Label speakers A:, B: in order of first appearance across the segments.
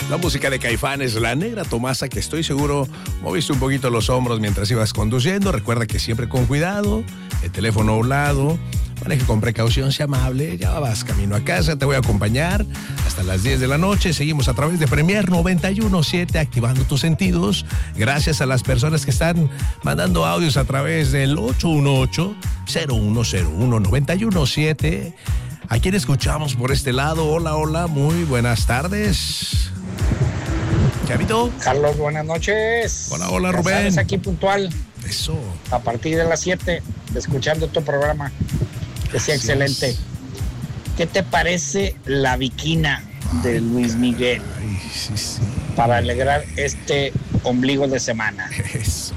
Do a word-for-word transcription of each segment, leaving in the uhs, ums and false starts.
A: La música de Caifanes, La Negra Tomasa, que estoy seguro moviste un poquito los hombros mientras ibas conduciendo. Recuerda que siempre con cuidado, el teléfono a un lado, maneje con precaución, sea amable. Ya vas camino a casa, te voy a acompañar hasta las diez de la noche. Seguimos a través de Premier noventa y uno punto siete, activando tus sentidos. Gracias a las personas que están mandando audios a través del ocho uno ocho, cero uno cero uno, nueve uno punto siete. ¿A quién escuchamos por este lado? Hola, hola, muy buenas tardes. Chavito.
B: Carlos, buenas noches.
A: Hola, hola,
B: ya
A: Rubén.
B: Sabes, aquí puntual.
A: Eso.
B: A partir de las siete, escuchando tu programa. Que sea excelente. ¿Qué te parece La Viquina de Luis Miguel?
A: Ay, sí, sí.
B: Para alegrar este ombligo de semana.
A: Eso.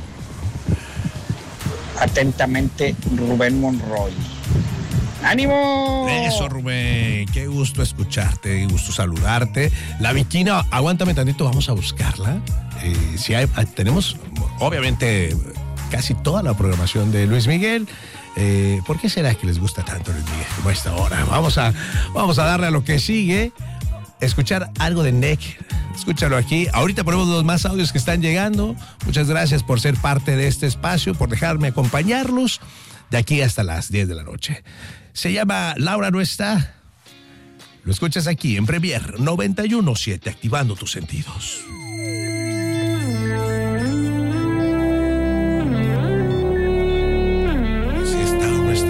B: Atentamente, Rubén Monroy. ¡Ánimo!
A: Eso, Rubén. Qué gusto escucharte, qué gusto saludarte. La Viquina, aguántame tantito, vamos a buscarla. Eh, si hay, tenemos, obviamente, casi toda la programación de Luis Miguel. Eh, ¿Por qué será que les gusta tanto Luis Miguel como a esta hora? Vamos a, vamos a darle a lo que sigue. Escuchar algo de N E C. Escúchalo aquí. Ahorita ponemos los más audios que están llegando. Muchas gracias por ser parte de este espacio, por dejarme acompañarlos de aquí hasta las diez de la noche. Se llama Laura no está. Lo escuchas aquí en Premier noventa y uno punto siete, activando tus sentidos.